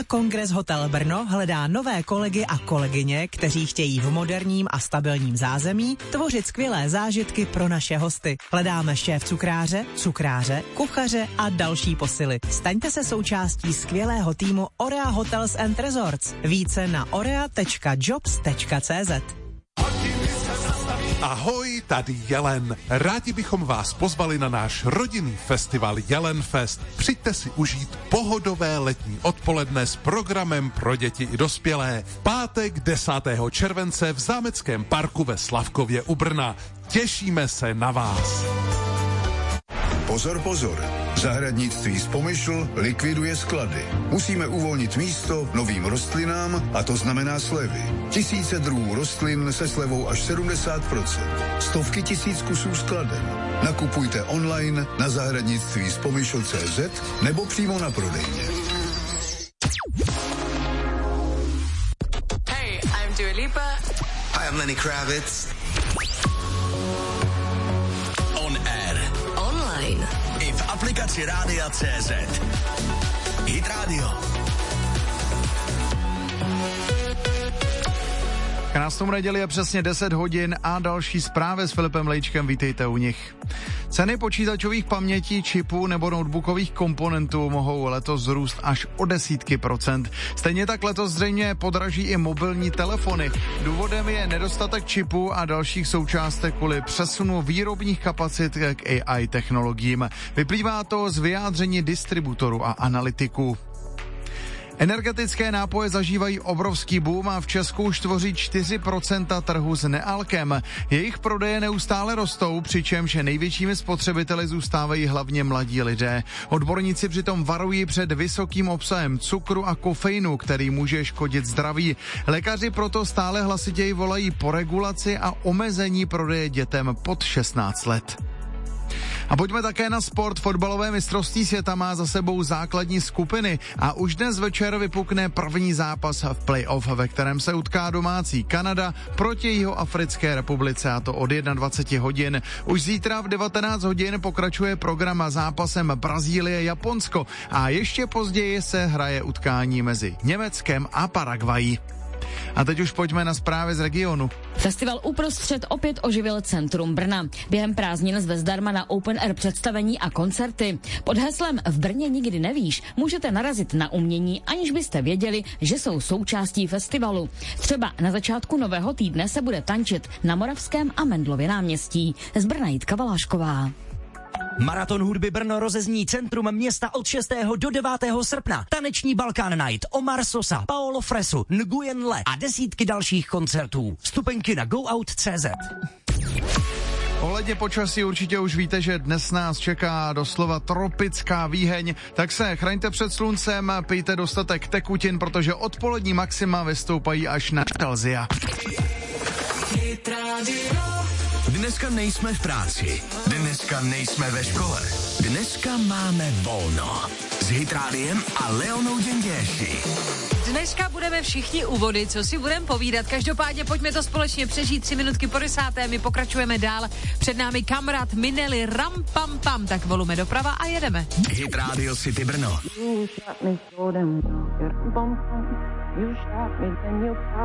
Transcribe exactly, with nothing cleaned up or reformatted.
Kongres Hotel Brno hledá nové kolegy a kolegyně, kteří chtějí v moderním a stabilním zázemí tvořit skvělé zážitky pro naše hosty. Hledáme šéf cukráře, cukráře, kuchaře a další posily. Staňte se součástí skvělého týmu Orea Hotels and Resorts. Více na orea tečka jobs tečka cé zet. Ahoj, tady Jelen. Rádi bychom vás pozvali na náš rodinný festival Jelen Fest. Přijďte si užít pohodové letní odpoledne s programem pro děti i dospělé. V pátek desátého července v Zámeckém parku ve Slavkově u Brna. Těšíme se na vás. Pozor, pozor. Zahradnictví z Pomyšl likviduje sklady. Musíme uvolnit místo novým rostlinám a to znamená slevy. Tisíce druhů rostlin se slevou až sedmdesát procent. Stovky tisíc kusů skladen. Nakupujte online na zahradnictví z pomyšl tečka cé zet nebo přímo na prodejně. Hey, I'm Dua Lipa. Hi, I'm Lenny Kravitz. On air. Online. I v aplikaci Rádia tečka cé zet. Hit Radio. Krásnou neděli je přesně deset hodin a další zprávy s Filipem Lejčkem, vítejte u nich. Ceny počítačových pamětí, čipů nebo notebookových komponentů mohou letos zrůst až o desítky procent. Stejně tak letos zřejmě podraží i mobilní telefony. Důvodem je nedostatek čipů a dalších součástek kvůli přesunu výrobních kapacit k á í technologiím. Vyplývá to z vyjádření distributorů a analytiků. Energetické nápoje zažívají obrovský boom a v Česku už tvoří čtyři procenta trhu s nealkem. Jejich prodeje neustále rostou, přičemž největšími spotřebiteli zůstávají hlavně mladí lidé. Odborníci přitom varují před vysokým obsahem cukru a kofeinu, který může škodit zdraví. Lékaři proto stále hlasitěji volají po regulaci a omezení prodeje dětem pod šestnáct let. A pojďme také na sport. Fotbalové mistrovství světa má za sebou základní skupiny a už dnes večer vypukne první zápas v playoff, ve kterém se utká domácí Kanada proti Jihoafrické republice, a to od dvacet jedna hodin. Už zítra v devatenáct hodin pokračuje program zápasem Brazílie-Japonsko a ještě později se hraje utkání mezi Německem a Paraguayí. A teď už pojďme na zprávy z regionu. Festival Uprostřed opět oživil centrum Brna. Během prázdnin zve zdarma na open air představení a koncerty. Pod heslem V Brně nikdy nevíš můžete narazit na umění, aniž byste věděli, že jsou součástí festivalu. Třeba na začátku nového týdne se bude tančit na Moravském a Mendlově náměstí. Z Brna Jitka Valášková. Maraton hudby Brno rozezní centrum města od šestého do devátého srpna. Taneční Balkán Night, Omar Sosa, Paolo Fresu, Nguyen Le a desítky dalších koncertů. Vstupenky na go out tečka cé zet. Ohledně počasí určitě už víte, že dnes nás čeká doslova tropická výheň, tak se chraňte před sluncem, pijte dostatek tekutin, protože odpolední maxima vystoupají až na Celsia. Dneska nejsme v práci, dneska nejsme ve škole, dneska máme volno. S Hit Rádiem a Leonou Děnděši. Dneska budeme všichni u vody, co si budeme povídat. Každopádně pojďme to společně přežít. Tři minutky po desáté, my pokračujeme dál. Před námi Kamrat, Minelli, Ram Pam Pam. Tak volume doprava a jedeme. Hit Radio City Brno.